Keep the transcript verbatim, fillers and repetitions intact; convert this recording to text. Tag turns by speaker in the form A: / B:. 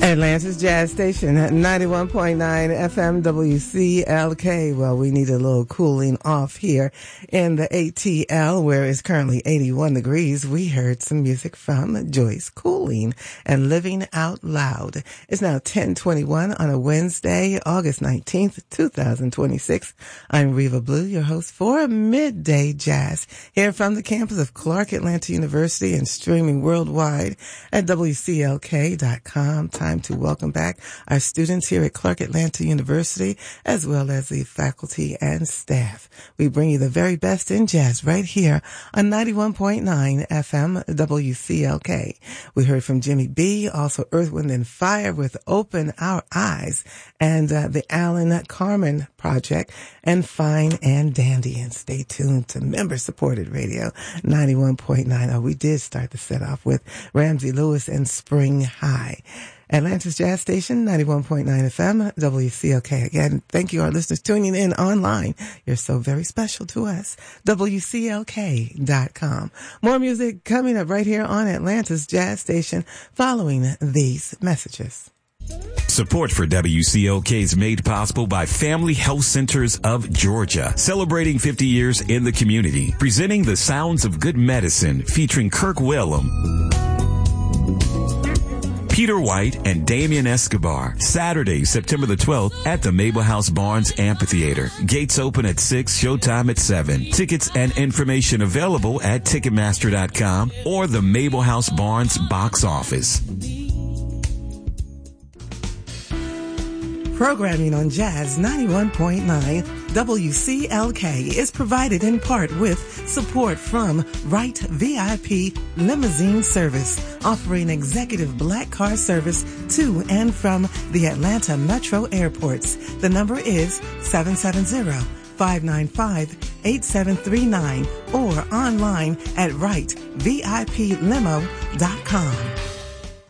A: Atlanta's Jazz Station at ninety-one point nine F M W C L K. Well, we need a little cooling off here in the A T L, where it's currently eighty-one degrees. We heard some music from Joyce Cooling and Living Out Loud. It's now ten twenty-one on a Wednesday, August nineteenth, twenty twenty-six. I'm Reva Blue, your host for Midday Jazz, here from the campus of Clark Atlanta University and streaming worldwide at W C L K dot com. Time to welcome back our students here at Clark Atlanta University, as well as the faculty and staff. We bring you the very best in jazz right here on ninety-one point nine F M W C L K. We heard from Jimmy B, also Earth, Wind and Fire with Open Our Eyes, and uh, the Alan Carmen Project, and Fine and Dandy. And stay tuned to member-supported radio, ninety-one point nine. Oh, we did start the set off with Ramsey Lewis and Spring High. Atlanta's Jazz Station, ninety-one point nine F M, W C L K. Again, thank you, our listeners tuning in online. You're so very special to us. W C L K dot com. More music coming up right here on Atlanta's Jazz Station following these messages.
B: Support for W C L K is made possible by Family Health Centers of Georgia, celebrating fifty years in the community, presenting the sounds of good medicine, featuring Kirk Whalum, Peter White, and Damian Escobar. Saturday, September the twelfth at the Mabel House Barnes Amphitheater. Gates open at six, showtime at seven. Tickets and information available at Ticketmaster dot com or the Mabel House Barnes box office.
A: Programming on Jazz ninety-one point nine W C L K is provided in part with support from Wright V I P Limousine Service, offering executive black car service to and from the Atlanta Metro airports. The number is seven seven zero, five nine five, eight seven three nine or online at wright V I P limo dot com.